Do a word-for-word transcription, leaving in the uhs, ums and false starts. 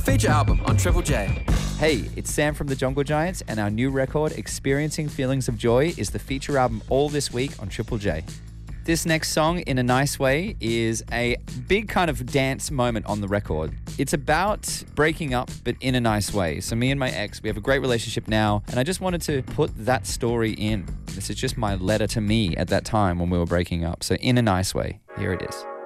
Feature album on Triple J. Hey, it's Sam from the Jungle Giants, and our new record, Experiencing Feelings of Joy, is the feature album all this week on Triple J. This next song, In a Nice Way, is a big kind of dance moment on the record. It's about breaking up, but in a nice way. So me and my ex, we have a great relationship now, and I just wanted to put that story in. This is just my letter to me at that time when we were breaking up. So In a Nice Way, here it is.